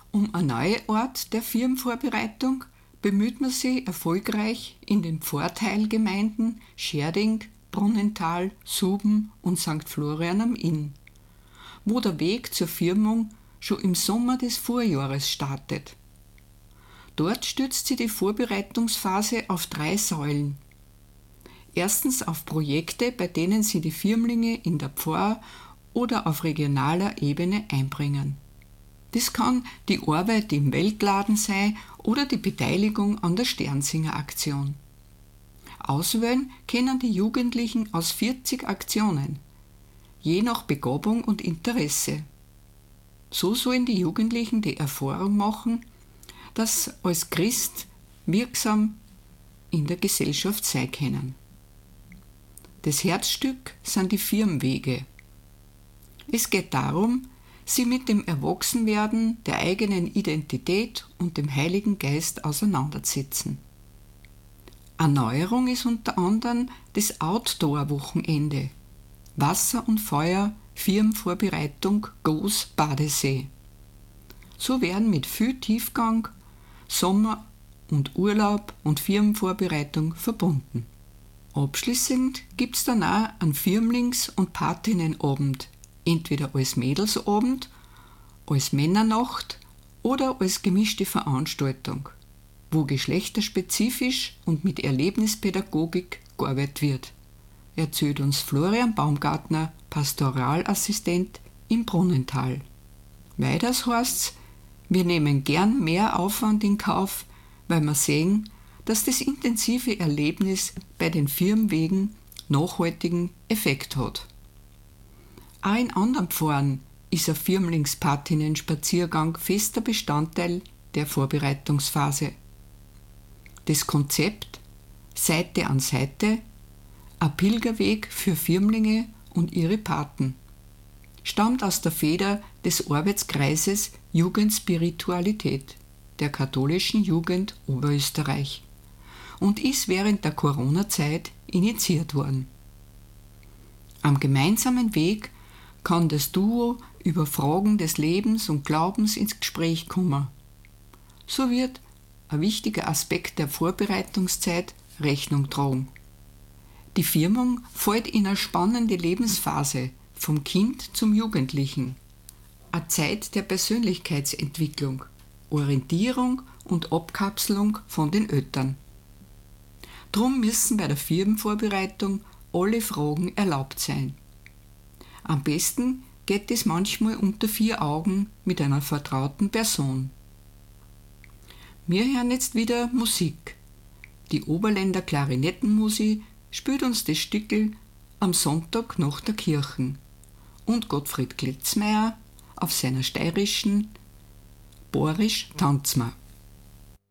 Um einen neuen Ort der Firmenvorbereitung bemüht man sich erfolgreich in den Pfarrteilgemeinden Scherding, Brunnental, Suben und St. Florian am Inn, wo der Weg zur Firmung schon im Sommer des Vorjahres startet. Dort stützt sich die Vorbereitungsphase auf 3 Säulen. Erstens auf Projekte, bei denen sie die Firmlinge in der Pfarr oder auf regionaler Ebene einbringen. Das kann die Arbeit im Weltladen sein oder die Beteiligung an der Sternsinger-Aktion. Auswählen können die Jugendlichen aus 40 Aktionen, je nach Begabung und Interesse. So sollen die Jugendlichen die Erfahrung machen, dass als Christ wirksam in der Gesellschaft sein können. Das Herzstück sind die Firmwege. Es geht darum, sie mit dem Erwachsenwerden der eigenen Identität und dem Heiligen Geist auseinanderzusetzen. Eine Neuerung ist unter anderem das Outdoor-Wochenende. Wasser und Feuer, Firmenvorbereitung, Goes Badesee. So werden mit viel Tiefgang Sommer- und Urlaub und Firmenvorbereitung verbunden. Abschließend gibt es dann auch einen Firmlings- und Patinnenabend, entweder als Mädelsabend, als Männernacht oder als gemischte Veranstaltung, wo geschlechterspezifisch und mit Erlebnispädagogik gearbeitet wird, erzählt uns Florian Baumgartner, Pastoralassistent im Brunnental. Weiters heißt's, wir nehmen gern mehr Aufwand in Kauf, weil wir sehen, dass das intensive Erlebnis bei den Firmenwegen nachhaltigen Effekt hat. Auch in anderen Pfarren ist ein Firmlingspatinnen-Spaziergang fester Bestandteil der Vorbereitungsphase. Das Konzept Seite an Seite, ein Pilgerweg für Firmlinge und ihre Paten, stammt aus der Feder des Arbeitskreises Jugendspiritualität der katholischen Jugend Oberösterreich und ist während der Corona-Zeit initiiert worden. Am gemeinsamen Weg kann das Duo über Fragen des Lebens und Glaubens ins Gespräch kommen. So wird ein wichtiger Aspekt der Vorbereitungszeit Rechnung tragen. Die Firmung fällt in eine spannende Lebensphase vom Kind zum Jugendlichen, eine Zeit der Persönlichkeitsentwicklung, Orientierung und Abkapselung von den Eltern. Drum müssen bei der Firmenvorbereitung alle Fragen erlaubt sein. Am besten geht es manchmal unter 4 Augen mit einer vertrauten Person. Wir hören jetzt wieder Musik. Die Oberländer Klarinettenmusik spielt uns das Stückel am Sonntag nach der Kirchen und Gottfried Glitzmeier auf seiner steirischen Borisch tanzt man.